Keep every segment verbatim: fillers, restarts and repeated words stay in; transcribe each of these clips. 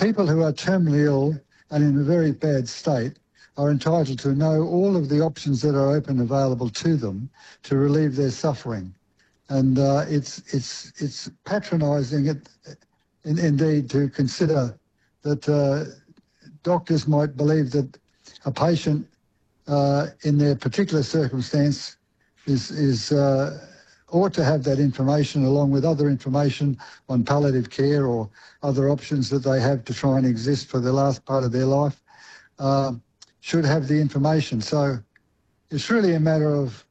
people who are terminally ill and in a very bad state are entitled to know all of the options that are open and available to them to relieve their suffering. And uh, it's it's it's patronising it, in, indeed, to consider that uh, doctors might believe that a patient uh, in their particular circumstance is is uh, ought to have that information along with other information on palliative care or other options that they have to try and exist for the last part of their life. Uh, should have the information. So it's really a matter of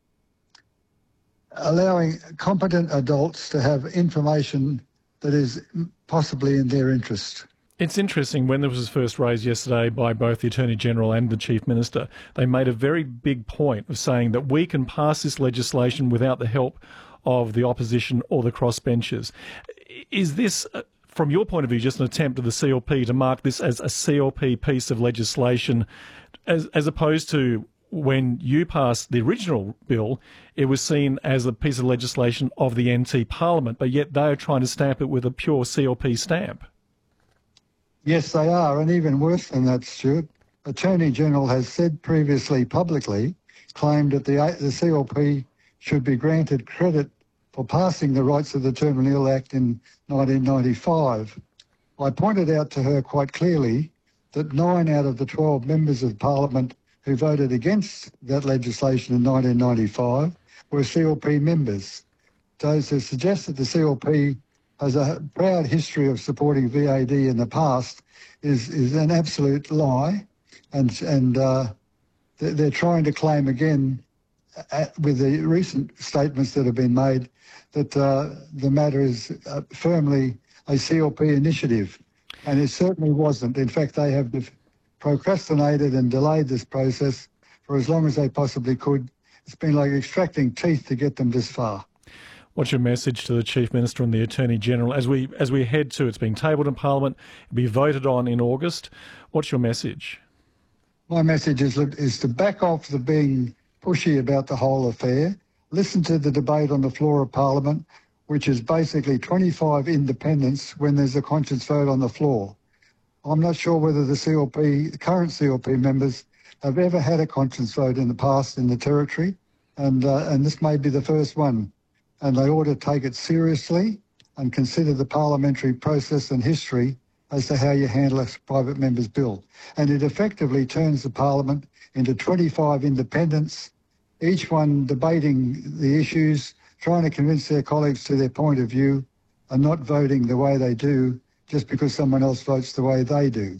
allowing competent adults to have information that is possibly in their interest. It's interesting, when this was first raised yesterday by both the Attorney-General and the Chief Minister, they made a very big point of saying that we can pass this legislation without the help of the opposition or the crossbenchers. Is this, from your point of view, just an attempt of the C L P to mark this as a C L P piece of legislation, as, as opposed to when you passed the original bill, it was seen as a piece of legislation of the N T Parliament, but yet they are trying to stamp it with a pure C L P stamp? Yes, they are, and even worse than that, Stuart. Attorney-General has said previously publicly, claimed that the, the C L P should be granted credit for passing the Rights of the Terminally Ill Act in nineteen ninety-five. I pointed out to her quite clearly that nine out of the twelve members of Parliament who voted against that legislation in nineteen ninety-five were C L P members. So to suggest that the C L P has a proud history of supporting V A D in the past is, is an absolute lie, and, and uh, they're trying to claim again, uh, with the recent statements that have been made, that uh, the matter is uh, firmly a C L P initiative, and it certainly wasn't. In fact, they have procrastinated and delayed this process for as long as they possibly could. It's been like extracting teeth to get them this far. What's your message to the Chief Minister and the Attorney-General as we as we head to, it's being tabled in Parliament, it'll be voted on in August? What's your message? My message is, is to back off the being pushy about the whole affair, listen to the debate on the floor of Parliament, which is basically twenty-five independents when there's a conscience vote on the floor. I'm not sure whether the C L P, the current C L P members, have ever had a conscience vote in the past in the Territory, and uh, and this may be the first one. And they ought to take it seriously and consider the parliamentary process and history as to how you handle a private member's bill. And it effectively turns the Parliament into twenty-five independents, each one debating the issues, trying to convince their colleagues to their point of view, and not voting the way they do just because someone else votes the way they do.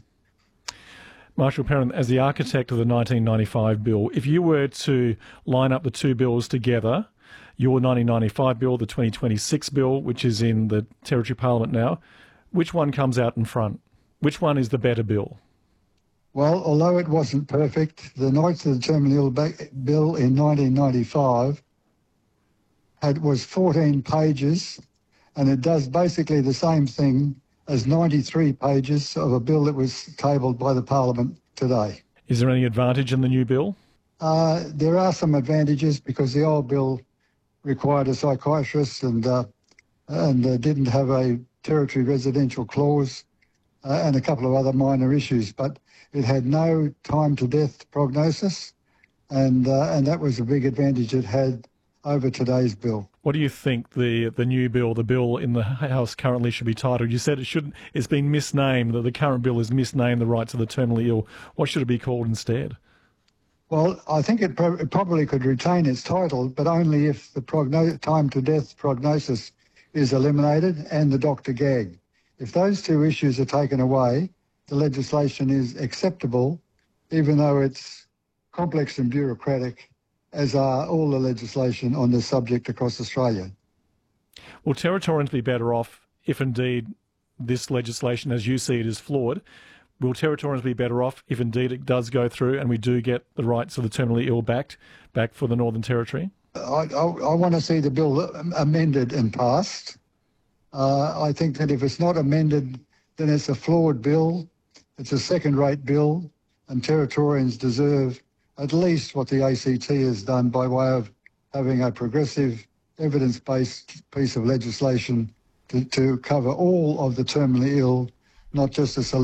Marshall Perrin, as the architect of the nineteen ninety-five bill, if you were to line up the two bills together, your nineteen ninety-five bill, the twenty twenty-six bill, which is in the Territory Parliament now, which one comes out in front? Which one is the better bill? Well, although it wasn't perfect, the Rights of the Terminally Ill bill in nineteen ninety-five had, was fourteen pages, and it does basically the same thing as ninety-three pages of a bill that was tabled by the Parliament today. Is there any advantage in the new bill? Uh, there are some advantages because the old bill required a psychiatrist and uh, and uh, didn't have a territory residential clause uh, and a couple of other minor issues, but it had no time to death prognosis, and uh, and that was a big advantage it had over today's bill. What do you think the the new bill, the bill in the House currently should be titled? You said it shouldn't. It's been misnamed. That the current bill is misnamed the Rights of the Terminally Ill. What should it be called instead? Well, I think it, pro- it probably could retain its title, but only if the progno- time to death prognosis is eliminated and the doctor gag. If those two issues are taken away, the legislation is acceptable, even though it's complex and bureaucratic, as are all the legislation on this subject across Australia. Will Territorians be better off if indeed this legislation, as you see it, is flawed? Will Territorians be better off if indeed it does go through and we do get the rights of the terminally ill back, back for the Northern Territory? I, I, I want to see the bill amended and passed. Uh, I think that if it's not amended, then it's a flawed bill, it's a second-rate bill, and Territorians deserve at least what the A C T has done by way of having a progressive, evidence-based piece of legislation to, to cover all of the terminally ill, not just a